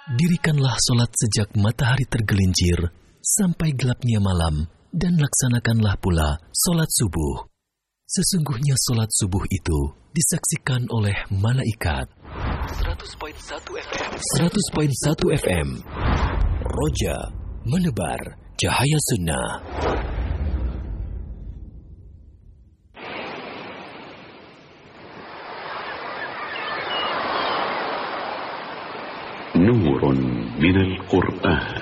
Dirikanlah solat sejak matahari tergelincir sampai gelapnya malam, dan laksanakanlah pula solat subuh. Sesungguhnya solat subuh itu disaksikan oleh malaikat. 100.1 FM. 100.1 FM. Roja menebar cahaya sunnah. نور من القرآن.